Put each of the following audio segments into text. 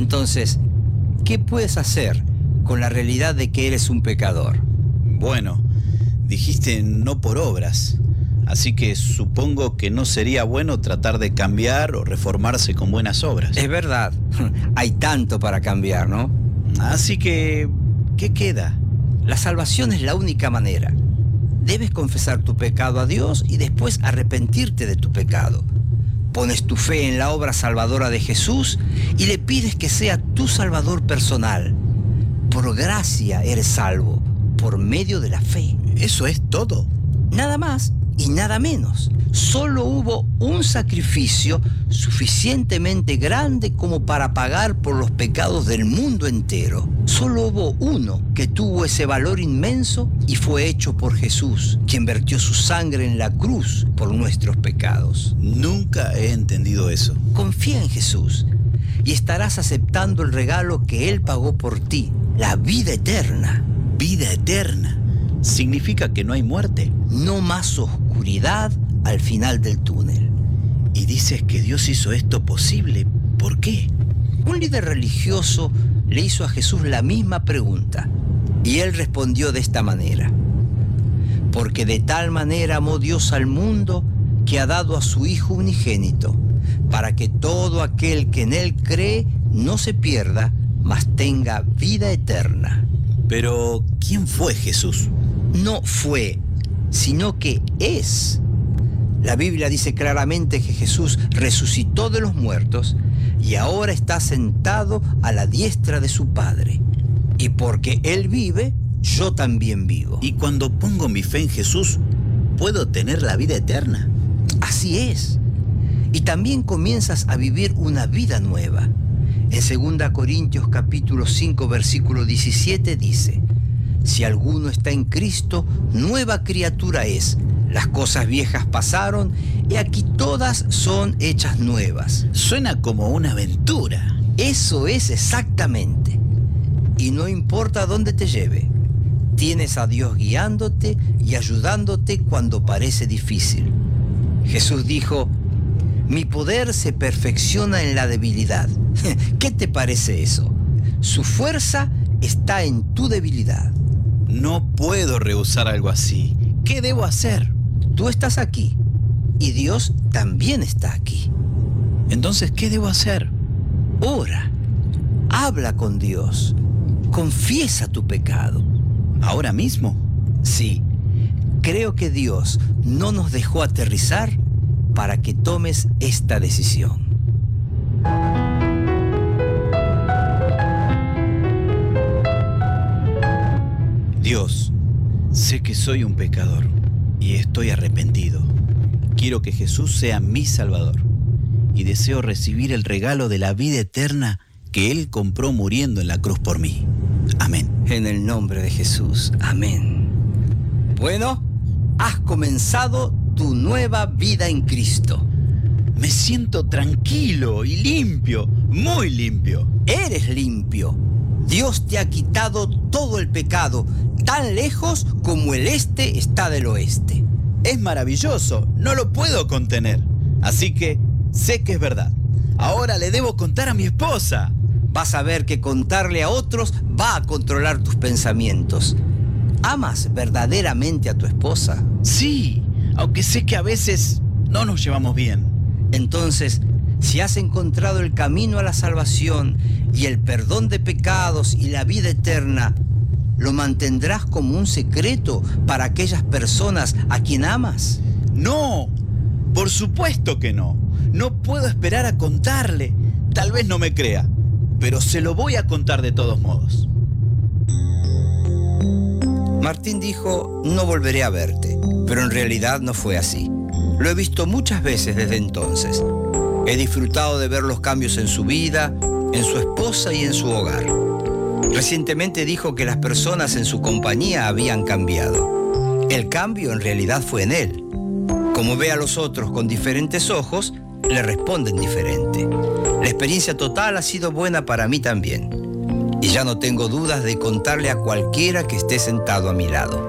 Entonces, ¿qué puedes hacer con la realidad de que eres un pecador? Bueno, dijiste no por obras, así que supongo que no sería bueno tratar de cambiar o reformarse con buenas obras. Es verdad, hay tanto para cambiar, ¿no? Así que, ¿qué queda? La salvación es la única manera. Debes confesar tu pecado a Dios y después arrepentirte de tu pecado. Pones tu fe en la obra salvadora de Jesús y le pides que sea tu salvador personal. Por gracia eres salvo, por medio de la fe. ¿Eso es todo? Nada más y nada menos. Solo hubo un sacrificio suficientemente grande como para pagar por los pecados del mundo entero. Solo hubo uno que tuvo ese valor inmenso y fue hecho por Jesús, quien vertió su sangre en la cruz por nuestros pecados. Nunca he entendido eso. Confía en Jesús y estarás aceptando el regalo que Él pagó por ti, la vida eterna. ¿Vida eterna? ¿Significa que no hay muerte? No más oscuridad al final del túnel. Y dices que Dios hizo esto posible. ¿Por qué? Un líder religioso le hizo a Jesús la misma pregunta y Él respondió de esta manera: porque de tal manera amó Dios al mundo que ha dado a su Hijo unigénito, para que todo aquel que en Él cree no se pierda, mas tenga vida eterna. Pero, ¿quién fue Jesús? No fue, sino que es. La Biblia dice claramente que Jesús resucitó de los muertos y ahora está sentado a la diestra de su Padre. Y porque Él vive, yo también vivo. Y cuando pongo mi fe en Jesús, ¿puedo tener la vida eterna? Así es. Y también comienzas a vivir una vida nueva. En 2 Corintios capítulo 5, versículo 17 dice: si alguno está en Cristo, nueva criatura es. Las cosas viejas pasaron, y aquí todas son hechas nuevas. Suena como una aventura. Eso es exactamente. Y no importa dónde te lleve, tienes a Dios guiándote y ayudándote cuando parece difícil. Jesús dijo: mi poder se perfecciona en la debilidad. ¿Qué te parece eso? Su fuerza está en tu debilidad. No puedo rehusar algo así. ¿Qué debo hacer? Tú estás aquí y Dios también está aquí. Entonces, ¿qué debo hacer? Ora, habla con Dios, confiesa tu pecado. ¿Ahora mismo? Sí, creo que Dios no nos dejó aterrizar para que tomes esta decisión. Dios, sé que soy un pecador y estoy arrepentido. Quiero que Jesús sea mi Salvador y deseo recibir el regalo de la vida eterna que Él compró muriendo en la cruz por mí. Amén. En el nombre de Jesús. Amén. Bueno, has comenzado tu nueva vida en Cristo. Me siento tranquilo y limpio, muy limpio. Eres limpio. Dios te ha quitado todo el pecado, tan lejos como el este está del oeste. Es maravilloso, no lo puedo contener. Así que sé que es verdad. Ahora le debo contar a mi esposa. Vas a ver que contarle a otros va a controlar tus pensamientos. ¿Amas verdaderamente a tu esposa? Sí, aunque sé que a veces no nos llevamos bien. Entonces, si has encontrado el camino a la salvación y el perdón de pecados y la vida eterna, ¿lo mantendrás como un secreto para aquellas personas a quien amas? No, por supuesto que no. No puedo esperar a contarle. Tal vez no me crea, pero se lo voy a contar de todos modos. Martín dijo: no volveré a verte, pero en realidad no fue así. Lo he visto muchas veces desde entonces. He disfrutado de ver los cambios en su vida, en su esposa y en su hogar. Recientemente dijo que las personas en su compañía habían cambiado. El cambio en realidad fue en él. Como ve a los otros con diferentes ojos, le responden diferente. La experiencia total ha sido buena para mí también. Y ya no tengo dudas de contarle a cualquiera que esté sentado a mi lado.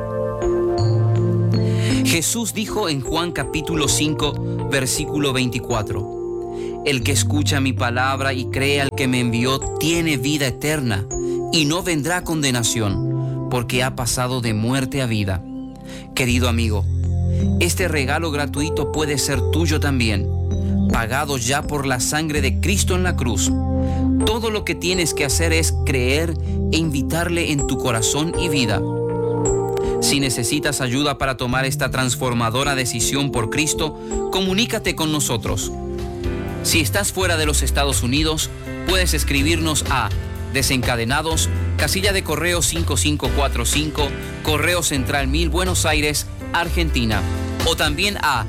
Jesús dijo en Juan capítulo 5, versículo 24: El que escucha mi palabra y cree al que me envió tiene vida eterna y no vendrá a condenación, porque ha pasado de muerte a vida. Querido amigo, este regalo gratuito puede ser tuyo también, pagado ya por la sangre de Cristo en la cruz. Todo lo que tienes que hacer es creer e invitarle en tu corazón y vida. Si necesitas ayuda para tomar esta transformadora decisión por Cristo, comunícate con nosotros. Si estás fuera de los Estados Unidos, puedes escribirnos a Desencadenados, casilla de correo 5545, Correo Central 1000, Buenos Aires, Argentina, o también a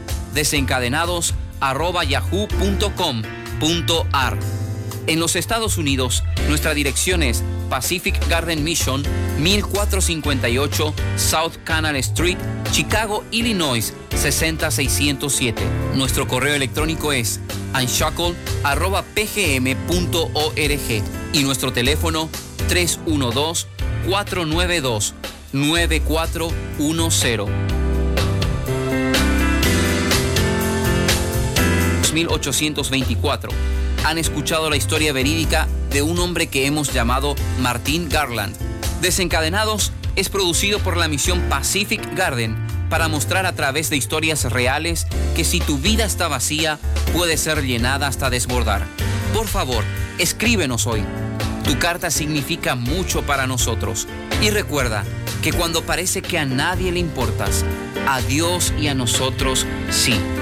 desencadenados@yahoo.com.ar. En los Estados Unidos, nuestra dirección es Pacific Garden Mission, 1458 South Canal Street, Chicago, Illinois, 60607. Nuestro correo electrónico es unshackle@pgm.org y nuestro teléfono 312-492-9410. 1824. Han escuchado la historia verídica de un hombre que hemos llamado Martin Garland. Desencadenados es producido por la misión Pacific Garden para mostrar a través de historias reales que si tu vida está vacía, puede ser llenada hasta desbordar. Por favor, escríbenos hoy. Tu carta significa mucho para nosotros. Y recuerda que cuando parece que a nadie le importas, a Dios y a nosotros sí.